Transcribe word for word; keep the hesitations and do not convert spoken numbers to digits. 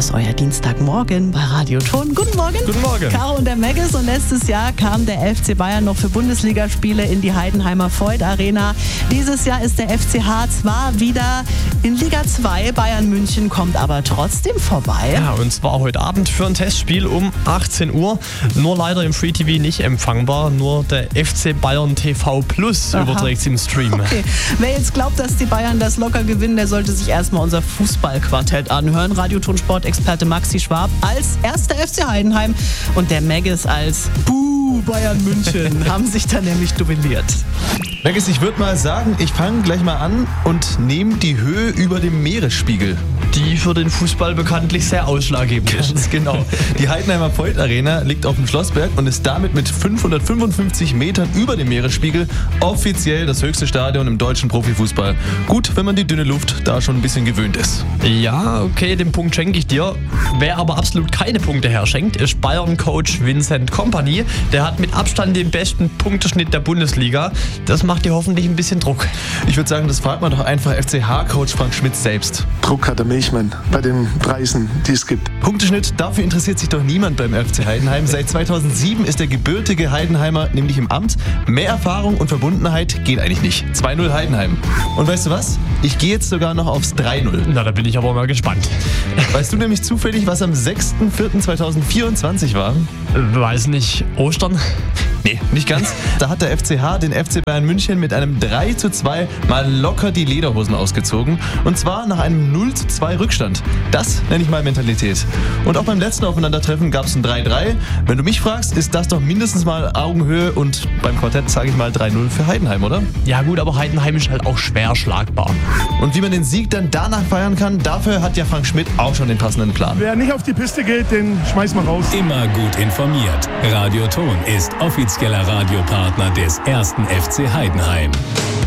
Servus, euer Dienstagmorgen bei Radio Ton. Guten Morgen. Guten Morgen. Caro und der Meggis. Und letztes Jahr kam der F C Bayern noch für Bundesligaspiele in die Heidenheimer Voith Arena. Dieses Jahr ist der F C H zwar wieder in Liga zwei. Bayern München kommt aber trotzdem vorbei. Ja, und zwar heute Abend für ein Testspiel um achtzehn Uhr. Nur leider im Free T V nicht empfangbar. Nur der F C Bayern T V Plus überträgt es im Stream. Okay. Wer jetzt glaubt, dass die Bayern das locker gewinnen, der sollte sich erstmal unser Fußballquartett anhören. Radioton-Sport-Experte Maxi Schwab als erster F C Heidenheim und der Meggis als Buh Bayern München haben sich da nämlich duelliert. Meggis, ich würde mal sagen, ich fange gleich mal an und nehme die Höhe über dem Meeresspiegel. Die für den Fußball bekanntlich sehr ausschlaggebend ist. Ganz genau. Die Heidenheimer Voith Arena liegt auf dem Schlossberg und ist damit mit fünfhundertfünfundfünfzig Metern über dem Meeresspiegel offiziell das höchste Stadion im deutschen Profifußball. Gut, wenn man die dünne Luft da schon ein bisschen gewöhnt ist. Ja, okay, den Punkt schenke ich dir. Wer aber absolut keine Punkte herschenkt, ist Bayern-Coach Vincent Kompany. Der hat mit Abstand den besten Punkteschnitt der Bundesliga. Das macht dir hoffentlich ein bisschen Druck. Ich würde sagen, das fragt man doch einfach F C H-Coach Frank Schmidt selbst. Druck hat der Milchmann bei den Preisen, die es gibt. Punkteschnitt, dafür interessiert sich doch niemand beim F C Heidenheim. Seit zweitausendsieben ist der gebürtige Heidenheimer nämlich im Amt. Mehr Erfahrung und Verbundenheit geht eigentlich nicht. zwei null Heidenheim. Und weißt du was? Ich gehe jetzt sogar noch aufs drei null. Na, da bin ich aber mal gespannt. Weißt du nämlich zufällig, was am sechster vierter zweitausendvierundzwanzig war? Weiß nicht. Ostern? Nee, nicht ganz. Da hat der F C H den F C Bayern München mit einem drei zu zwei mal locker die Lederhosen ausgezogen. Und zwar nach einem null zu zwei Rückstand. Das nenne ich mal Mentalität. Und auch beim letzten Aufeinandertreffen gab es ein drei drei. Wenn du mich fragst, ist das doch mindestens mal Augenhöhe. Und beim Quartett sage ich mal drei null für Heidenheim, oder? Ja gut, aber Heidenheim ist halt auch schwer schlagbar. Und wie man den Sieg dann danach feiern kann, dafür hat ja Frank Schmidt auch schon den passenden Plan. Wer nicht auf die Piste geht, den schmeiß mal raus. Immer gut informiert. Radio Ton ist offizieller Radiopartner des ersten F C Heidenheim.